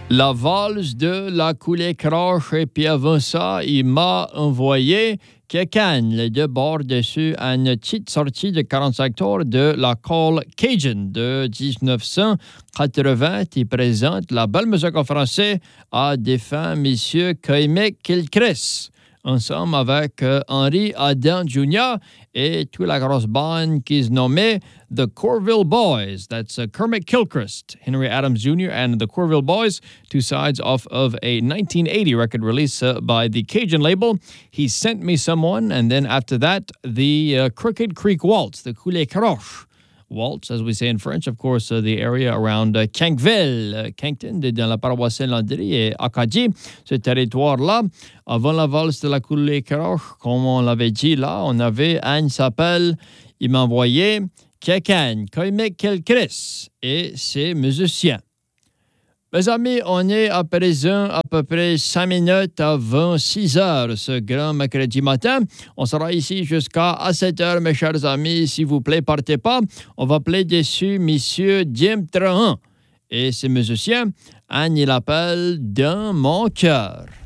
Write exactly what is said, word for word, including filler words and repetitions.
La valse de la coulée croche, et puis avant ça, il m'a envoyé quelqu'un, les deux bords dessus, à une petite sortie de quarante-cinq tours de la Call Cajun de dix-neuf cent quatre-vingts. Il présente la belle musique en français à défunt Monsieur Kermit Gilchrist, ensemble avec euh, Henry Adam junior et toute la grosse bande qui se nommait The Corville Boys. That's uh, Kermit Gilchrist, Henry Adams Junior, and the Corville Boys, two sides off of a nineteen eighty record release uh, by the Cajun label, He Sent Me Someone, and then after that, the uh, Crooked Creek Waltz, the Coulée Croche Waltz, as we say in French, of course, uh, the area around uh, Cankville, uh, Cankton, dans la paroisse Saint-Landry et Acadie, ce territoire-là. Avant la valse de la Coulée Croche, comme on l'avait dit là, on avait Anne s'appelle, il m'a envoyé quelqu'un, Kermit Gilchrist et ses musiciens. Mes amis, on est à présent à peu près cinq minutes avant six heures ce grand mercredi matin. On sera ici jusqu'à sept heures, mes chers amis. S'il vous plaît, partez pas. On va appeler dessus Monsieur Jim Trahan et ses musiciens. Anne, il appelle Dans mon cœur.